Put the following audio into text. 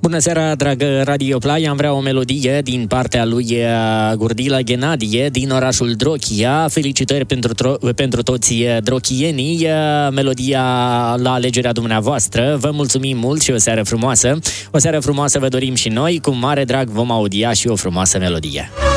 Bună seara, dragă Radio Play. Am vrea o melodie din partea lui Gurdila Ghenadie din orașul Drochia. Felicitări pentru toți drochienii. Melodia la alegerea dumneavoastră. Vă mulțumim mult și o seară frumoasă. O seară frumoasă vă dorim și noi. Cu mare drag vom audia și o frumoasă melodie.